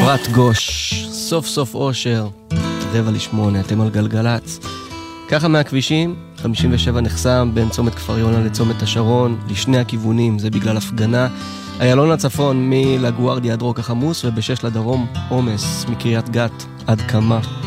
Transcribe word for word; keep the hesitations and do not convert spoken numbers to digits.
חברת גוש, סוף סוף אושר, רבע לשמונה, אתם על גלגלץ. ככה מהכבישים, חמישים ושבע נחסם בין צומת כפר יונה לצומת השרון, לשני הכיוונים, זה בגלל הפגנה. איילון הצפון מלגוארדיה עד רוק החמוס, ובשש לדרום עומס מקריית גת עד כמה.